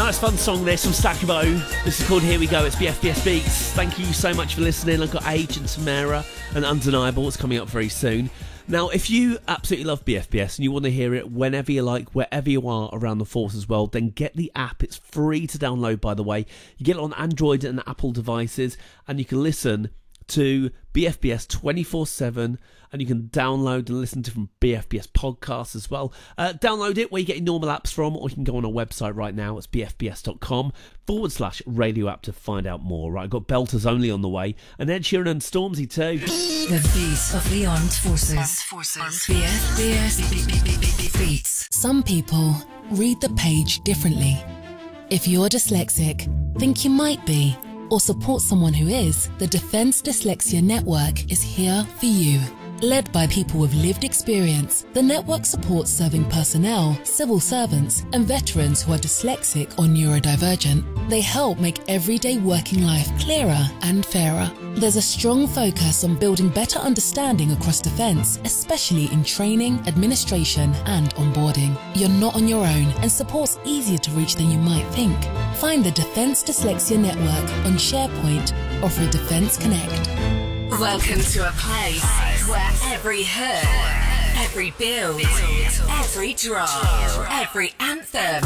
Nice fun song this from Stackabo. This is called Here We Go. It's BFBS Beats. Thank you so much for listening. I've got Age and Tamara and Undeniable. It's coming up very soon. Now, if you absolutely love BFBS and you want to hear it whenever you like, wherever you are around the Forces world, then get the app. It's free to download, by the way. You get it on Android and Apple devices, and you can listen to BFBS 24/7, and you can download and listen to from BFBS podcasts as well. Download it where you get your normal apps from, or you can go on our website right now. It's bfbs.com/radio app to find out more. Right, I've got Belters Only on the way, and Ed Sheeran and Stormzy too. The beat of the armed forces. BFBS Beats. Some people read the page differently. If you're dyslexic, think you might be, or support someone who is, the Defence Dyslexia Network is here for you. Led by people with lived experience, the network supports serving personnel, civil servants, and veterans who are dyslexic or neurodivergent. They help make everyday working life clearer and fairer. There's a strong focus on building better understanding across defence, especially in training, administration, and onboarding. You're not on your own, and support's easier to reach than you might think. Find the Defence Dyslexia Network on SharePoint or through Defence Connect. Welcome to a place where every hood, every build, every drop, every anthem